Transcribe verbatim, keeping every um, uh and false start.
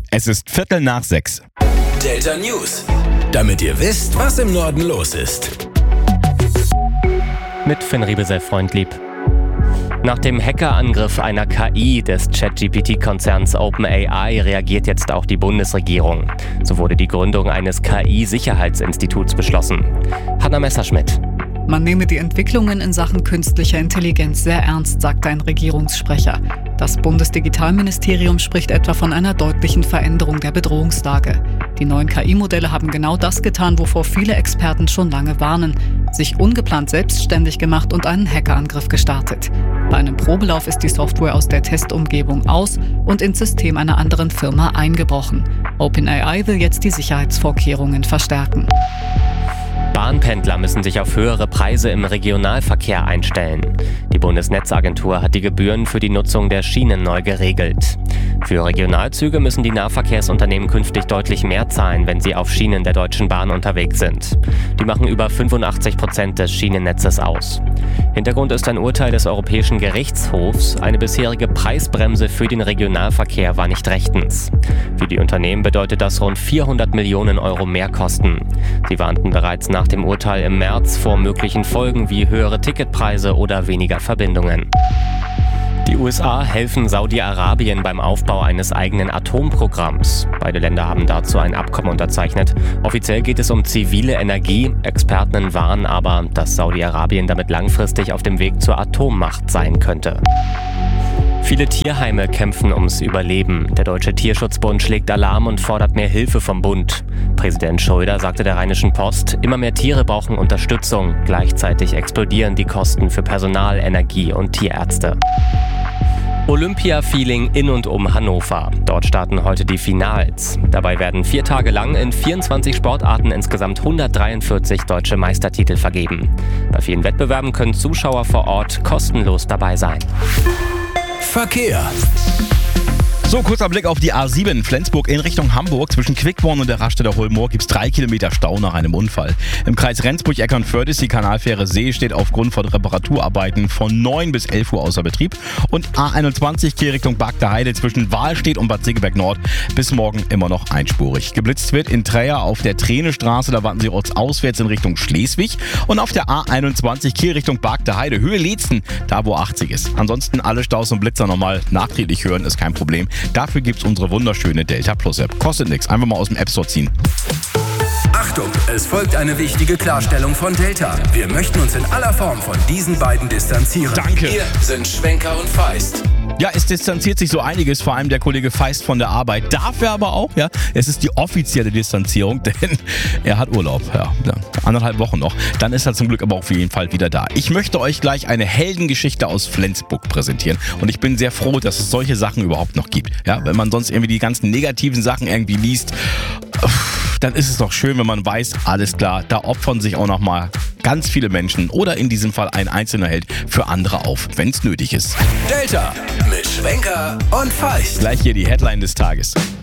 Es ist Viertel nach sechs. Delta News, damit ihr wisst, was im Norden los ist. Mit Finn Riebesell-Freundlieb. Nach dem Hackerangriff einer K I des ChatGPT-Konzerns OpenAI reagiert jetzt auch die Bundesregierung. So wurde die Gründung eines K I-Sicherheitsinstituts beschlossen. Hanna Messerschmidt. Man nehme die Entwicklungen in Sachen künstlicher Intelligenz sehr ernst, sagt ein Regierungssprecher. Das Bundesdigitalministerium spricht etwa von einer deutlichen Veränderung der Bedrohungslage. Die neuen K I-Modelle haben genau das getan, wovor viele Experten schon lange warnen: sich ungeplant selbstständig gemacht und einen Hackerangriff gestartet. Bei einem Probelauf ist die Software aus der Testumgebung aus und ins System einer anderen Firma eingebrochen. OpenAI will jetzt die Sicherheitsvorkehrungen verstärken. Bahnpendler müssen sich auf höhere Preise im Regionalverkehr einstellen. Die Bundesnetzagentur hat die Gebühren für die Nutzung der Schienen neu geregelt. Für Regionalzüge müssen die Nahverkehrsunternehmen künftig deutlich mehr zahlen, wenn sie auf Schienen der Deutschen Bahn unterwegs sind. Die machen über fünfundachtzig Prozent des Schienennetzes aus. Hintergrund ist ein Urteil des Europäischen Gerichtshofs. Eine bisherige Preisbremse für den Regionalverkehr war nicht rechtens. Für die Unternehmen bedeutet das rund vierhundert Millionen Euro Mehrkosten. Sie warnten bereits nach dem Urteil im März vor möglichen Folgen wie höhere Ticketpreise oder weniger Verbindungen. Die U S A helfen Saudi-Arabien beim Aufbau eines eigenen Atomprogramms. Beide Länder haben dazu ein Abkommen unterzeichnet. Offiziell geht es um zivile Energie. Experten warnen aber, dass Saudi-Arabien damit langfristig auf dem Weg zur Atommacht sein könnte. Viele Tierheime kämpfen ums Überleben. Der Deutsche Tierschutzbund schlägt Alarm und fordert mehr Hilfe vom Bund. Präsident Schröder sagte der Rheinischen Post, immer mehr Tiere brauchen Unterstützung. Gleichzeitig explodieren die Kosten für Personal, Energie und Tierärzte. Olympia-Feeling in und um Hannover. Dort starten heute die Finals. Dabei werden vier Tage lang in vierundzwanzig Sportarten insgesamt hundertdreiundvierzig deutsche Meistertitel vergeben. Bei vielen Wettbewerben können Zuschauer vor Ort kostenlos dabei sein. Verkehr. So, kurzer Blick auf die A sieben Flensburg in Richtung Hamburg. Zwischen Quickborn und der Raststätte Holmoor gibt es drei Kilometer Stau nach einem Unfall. Im Kreis Rendsburg-Eckernförde ist die Kanalfähre See steht aufgrund von Reparaturarbeiten von neun bis elf Uhr außer Betrieb. Und A einundzwanzig Kehr Richtung Bagder Heide zwischen Wahlstedt und Bad Segeberg Nord bis morgen immer noch einspurig. Geblitzt wird in Treyer auf der Tränestraße, da warten Sie ortsauswärts in Richtung Schleswig. Und auf der A einundzwanzig Kehr Richtung Bagder Heide, Höhe Leetzen, da wo achtzig ist. Ansonsten alle Staus und Blitzer nochmal nachträglich hören, ist kein Problem. Dafür gibt's unsere wunderschöne Delta Plus App. Kostet nichts, einfach mal aus dem App Store ziehen. Achtung, es folgt eine wichtige Klarstellung von Delta. Wir möchten uns in aller Form von diesen beiden distanzieren. Danke. Wir sind Schwenker und Feist. Ja, es distanziert sich so einiges, vor allem der Kollege Feist von der Arbeit. Dafür aber auch, ja, es ist die offizielle Distanzierung, denn er hat Urlaub, ja, ja, anderthalb Wochen noch. Dann ist er zum Glück aber auf jeden Fall wieder da. Ich möchte euch gleich eine Heldengeschichte aus Flensburg präsentieren und ich bin sehr froh, dass es solche Sachen überhaupt noch gibt. Ja, wenn man sonst irgendwie die ganzen negativen Sachen irgendwie liest, dann ist es doch schön, wenn man weiß, alles klar, da opfern sich auch noch mal ganz viele Menschen oder in diesem Fall ein einzelner Held für andere auf, wenn es nötig ist. Delta mit Schwenker und Feist. Gleich hier die Headline des Tages.